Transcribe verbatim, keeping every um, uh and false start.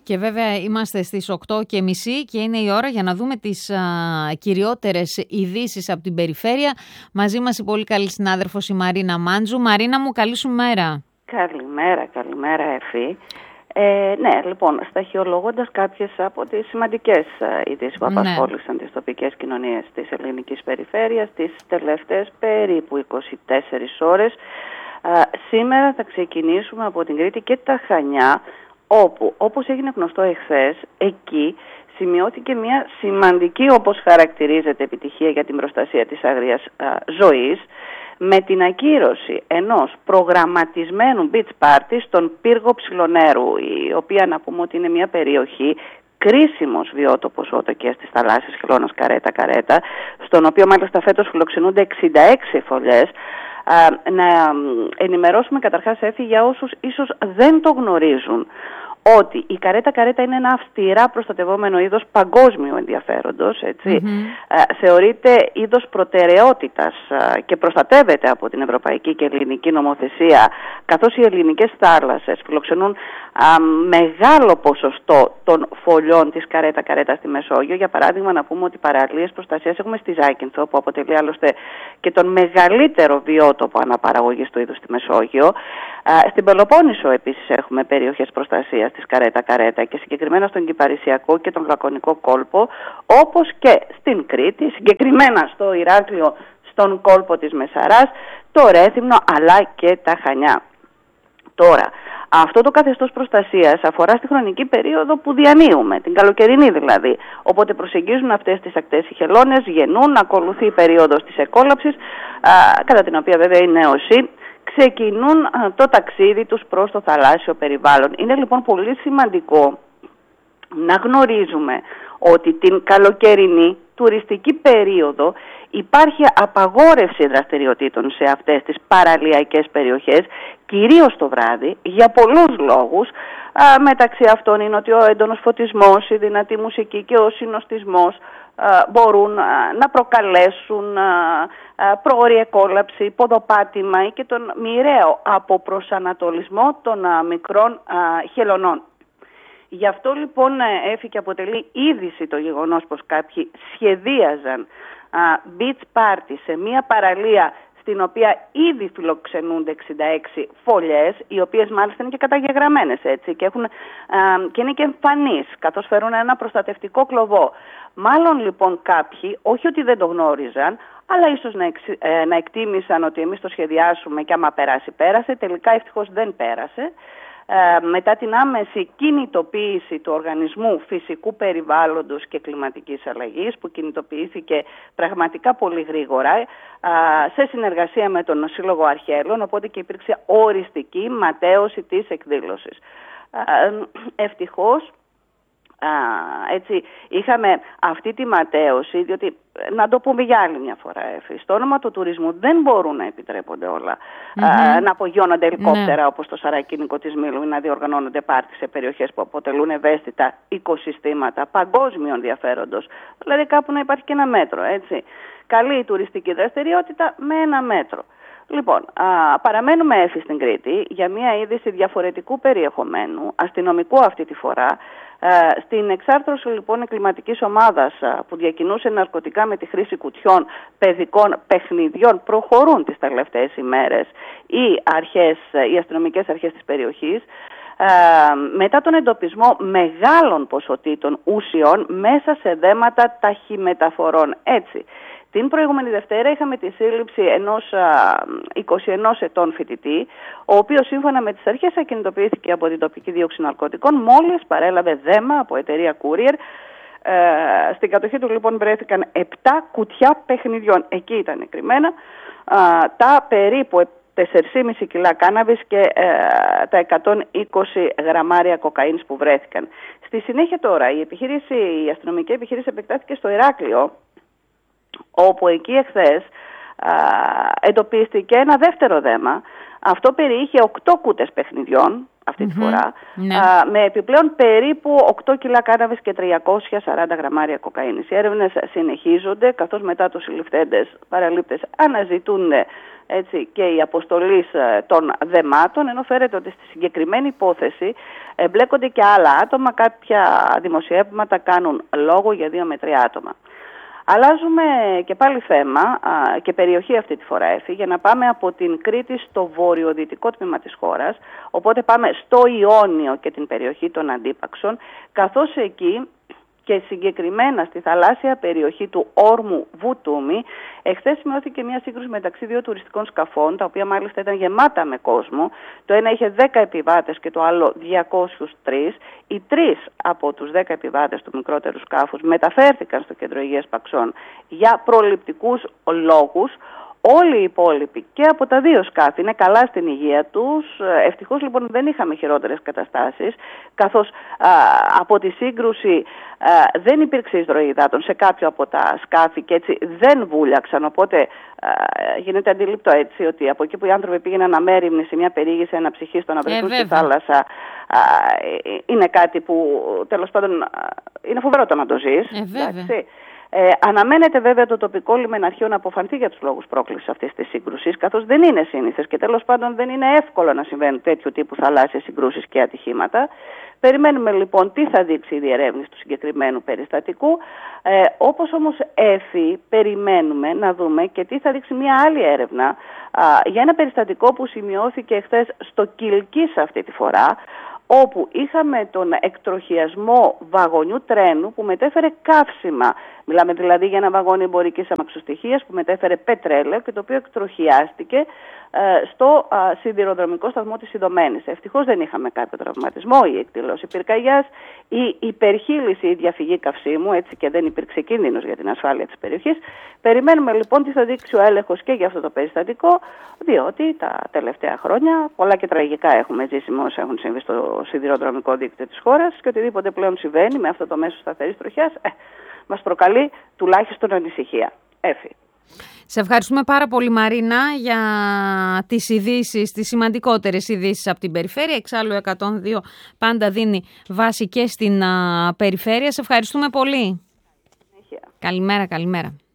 Και βέβαια είμαστε στις οκτώ και μισή και είναι η ώρα για να δούμε τις α, κυριότερες ειδήσεις από την περιφέρεια. Μαζί μας η πολύ καλή συνάδελφος η Μαρίνα Μάντζου. Μαρίνα μου, καλή σου μέρα. Καλημέρα, καλημέρα Εφή. Ε, ναι, λοιπόν, σταχυολογώντας κάποιες από τις σημαντικές ειδήσεις που απασχόλησαν ναι. τις τοπικές κοινωνίες της ελληνικής περιφέρειας τις τελευταίες περίπου είκοσι τέσσερις ώρες, α, σήμερα θα ξεκινήσουμε από την Κρήτη και τα Χανιά, όπου, όπως έγινε γνωστό εχθές, εκεί σημειώθηκε μια σημαντική, όπως χαρακτηρίζεται, επιτυχία για την προστασία της άγριας α, ζωής, με την ακύρωση ενός προγραμματισμένου beach party στον πύργο Ψιλονέρου, η οποία να πούμε ότι είναι μια περιοχή κρίσιμος βιότοπος ότοκες της θαλάσσης Χελώνας Καρέτα-Καρέτα, στον οποίο μάλιστα φέτος φιλοξενούνται εξήντα έξι φωλιές. Α, να ενημερώσουμε καταρχάς, Έφη, για όσους ίσως δεν το γνωρίζουν, ότι η καρέτα-καρέτα είναι ένα αυστηρά προστατευόμενο είδος παγκόσμιου ενδιαφέροντος, έτσι. Mm-hmm. Ε, θεωρείται είδος προτεραιότητας ε, και προστατεύεται από την ευρωπαϊκή και ελληνική νομοθεσία, καθώς οι ελληνικές θάλασσες φιλοξενούν ε, μεγάλο ποσοστό των φωλιών της καρέτα-καρέτα στη Μεσόγειο. Για παράδειγμα, να πούμε ότι παραλίες προστασίας έχουμε στη Ζάκυνθο, που αποτελεί άλλωστε και τον μεγαλύτερο βιότοπο αναπαραγωγής του είδους στη Μεσόγειο. Ε, στην Πελοπόννησο επίσης έχουμε περιοχές προστασίας της καρέτα-καρέτα και συγκεκριμένα στον Κυπαρισιακό και τον Λακωνικό κόλπο, όπως και στην Κρήτη, συγκεκριμένα στο Ηράκλειο, στον κόλπο της Μεσαράς, το Ρέθυμνο αλλά και τα Χανιά. Τώρα, αυτό το καθεστώς προστασίας αφορά στη χρονική περίοδο που διανύουμε, την καλοκαιρινή δηλαδή. Οπότε προσεγγίζουν αυτές τις ακτές οι χελώνες, γεννούν, ακολουθεί η περίοδος της εκόλαψης, α, κατά την οποία βέβαια οι νέοσοι ξεκινούν α, το ταξίδι τους προς το θαλάσσιο περιβάλλον. Είναι λοιπόν πολύ σημαντικό να γνωρίζουμε ότι την καλοκαιρινή τουριστική περίοδο υπάρχει απαγόρευση δραστηριοτήτων σε αυτές τις παραλιακές περιοχές, κυρίως το βράδυ, για πολλούς λόγους. Α, μεταξύ αυτών είναι ότι ο έντονος φωτισμός, η δυνατή μουσική και ο συνοστισμός α, μπορούν α, να προκαλέσουν α, α, πρόωρη εκόλαψη, ποδοπάτημα ή και τον μοιραίο αποπροσανατολισμό των α, μικρών α, χελωνών. Γι' αυτό λοιπόν Έφη, και αποτελεί είδηση το γεγονός πως κάποιοι σχεδίαζαν α, beach party σε μια παραλία στην οποία ήδη φιλοξενούνται εξήντα έξι φωλιές, οι οποίες μάλιστα είναι και καταγεγραμμένες, έτσι, και, έχουν, α, και είναι και εμφανείς, καθώς φέρουν ένα προστατευτικό κλωβό. Μάλλον λοιπόν κάποιοι, όχι ότι δεν το γνώριζαν, αλλά ίσως να, εξ, ε, να εκτίμησαν ότι εμείς το σχεδιάσουμε και άμα περάσει πέρασε, τελικά ευτυχώς δεν πέρασε. Ε, μετά την άμεση κινητοποίηση του Οργανισμού Φυσικού Περιβάλλοντος και Κλιματικής Αλλαγής, που κινητοποιήθηκε πραγματικά πολύ γρήγορα ε, σε συνεργασία με τον Σύλλογο Αρχαίων, οπότε και υπήρξε οριστική ματαίωση της εκδήλωσης. Ε, ευτυχώς Α, έτσι, είχαμε αυτή τη ματαίωση, διότι να το πούμε για άλλη μια φορά, Εφη, στο όνομα του τουρισμού δεν μπορούν να επιτρέπονται όλα, mm-hmm. α, να απογειώνονται ελικόπτερα mm-hmm. όπως το Σαρακίνικο της Μήλου ή να διοργανώνονται πάρτι σε περιοχές που αποτελούν ευαίσθητα οικοσυστήματα παγκόσμιου ενδιαφέροντος. Δηλαδή κάπου να υπάρχει και ένα μέτρο, έτσι. Καλή τουριστική δραστηριότητα με ένα μέτρο. Λοιπόν, α, παραμένουμε, Έφη, στην Κρήτη για μια είδηση διαφορετικού περιεχομένου, αστυνομικού αυτή τη φορά. Α, στην εξάρθρωση λοιπόν εγκληματικής ομάδας α, που διακινούσε ναρκωτικά με τη χρήση κουτιών παιδικών παιχνιδιών προχωρούν τις τελευταίες ημέρες οι, αρχές, οι αστυνομικές αρχές της περιοχής. Uh, μετά τον εντοπισμό μεγάλων ποσοτήτων ουσιών μέσα σε δέματα ταχυμεταφορών. Έτσι, την προηγούμενη Δευτέρα είχαμε τη σύλληψη ενός uh, είκοσι ενός ετών φοιτητή, ο οποίος σύμφωνα με τις αρχές ακινητοποιήθηκε από την τοπική δίωξη ναρκωτικών μόλις παρέλαβε δέμα από εταιρεία Courier. Uh, στην κατοχή του λοιπόν βρέθηκαν επτά κουτιά παιχνιδιών. Εκεί ήταν κρυμμένα uh, τα περίπου τέσσερα κόμμα πέντε κιλά κάναβης και ε, τα εκατόν είκοσι γραμμάρια κοκαίνης που βρέθηκαν. Στη συνέχεια τώρα η, επιχείρηση, η αστυνομική επιχείρηση επεκτάθηκε στο Ηράκλειο, όπου εκεί εχθές α, εντοπίστηκε ένα δεύτερο δέμα Αυτό περιείχε οκτώ κούτες παιχνιδιών αυτή τη mm-hmm. φορά, ναι. α, με επιπλέον περίπου οκτώ κιλά κάναβης και τριακόσια σαράντα γραμμάρια κοκαίνης. Οι έρευνες συνεχίζονται, καθώς μετά τους συλληφθέντες παραλήπτες αναζητούν έτσι, και η αποστολή των δεμάτων, ενώ φέρεται ότι στη συγκεκριμένη υπόθεση εμπλέκονται και άλλα άτομα. Κάποια δημοσιεύματα κάνουν λόγο για δύο με τρία άτομα. Αλλάζουμε και πάλι θέμα α, και περιοχή αυτή τη φορά, Εφη, για να πάμε από την Κρήτη στο βορειοδυτικό τμήμα της χώρας. Οπότε πάμε στο Ιόνιο και την περιοχή των Αντίπαξων, καθώς εκεί και συγκεκριμένα στη θαλάσσια περιοχή του όρμου Βουτούμη, εχθές σημειώθηκε μια σύγκρουση μεταξύ δύο τουριστικών σκαφών, τα οποία μάλιστα ήταν γεμάτα με κόσμο. Το ένα είχε δέκα επιβάτες και το άλλο διακόσιους τρεις. Οι τρεις από τους δέκα επιβάτες του μικρότερου σκάφους μεταφέρθηκαν στο κέντρο υγείας Παξών για προληπτικούς λόγους. Όλοι οι υπόλοιποι και από τα δύο σκάφη είναι καλά στην υγεία τους. Ευτυχώς λοιπόν δεν είχαμε χειρότερες καταστάσεις, καθώς α, από τη σύγκρουση α, δεν υπήρξε εισρωή υδάτων σε κάποιο από τα σκάφη και έτσι δεν βούλιαξαν. Οπότε α, γίνεται αντιληπτό έτσι ότι από εκεί που οι άνθρωποι πήγαιναν αμέριμνοι σε μια περίγηση αναψυχής στο να βρεθούν ε, στη θάλασσα, α, είναι κάτι που τέλος πάντων α, είναι φοβερό το να το ζεις. Ε, Ε, αναμένεται βέβαια το τοπικό λιμεναρχείο να αποφανθεί για τους λόγους πρόκλησης αυτής της σύγκρουσης, καθώς δεν είναι σύνηθες και τέλος πάντων δεν είναι εύκολο να συμβαίνουν τέτοιου τύπου θαλάσσιες συγκρούσεις και ατυχήματα. Περιμένουμε λοιπόν τι θα δείξει η διερεύνηση του συγκεκριμένου περιστατικού. Ε, όπως όμως Εφη, περιμένουμε να δούμε και τι θα δείξει μια άλλη έρευνα α, για ένα περιστατικό που σημειώθηκε χθες στο Κιλκής αυτή τη φορά, όπου είχαμε τον εκτροχιασμό βαγονιού τρένου που μετέφερε καύσιμα. Μιλάμε δηλαδή για ένα βαγόνι εμπορικής αμαξοστοιχείας που μετέφερε πετρέλαιο και το οποίο εκτροχιάστηκε ε, στο ε, σιδηροδρομικό σταθμό της Ιδωμένης. Ευτυχώς δεν είχαμε κάποιο τραυματισμό ή εκδήλωση πυρκαγιάς ή υπερχείληση ή διαφυγή καυσίμου, έτσι και δεν υπήρξε κίνδυνος για την ασφάλεια της περιοχής. Περιμένουμε λοιπόν τι θα δείξει ο έλεγχος και για αυτό το περιστατικό, διότι τα τελευταία χρόνια πολλά και τραγικά έχουμε ζήσει με όσα έχουν συμβεί στο σιδηροδρομικό δίκτυο της χώρας και οτιδήποτε πλέον συμβαίνει με αυτό το μέσο σταθερής τροχιάς ε, μας προκαλεί τουλάχιστον ανησυχία. Έφη. Σε ευχαριστούμε πάρα πολύ, Μαρίνα, για τις ειδήσεις, τις σημαντικότερες ειδήσεις από την περιφέρεια. Εξάλλου εκατόν δύο πάντα δίνει βάση και στην α, περιφέρεια. Σε ευχαριστούμε πολύ. Καλημέρα, καλημέρα.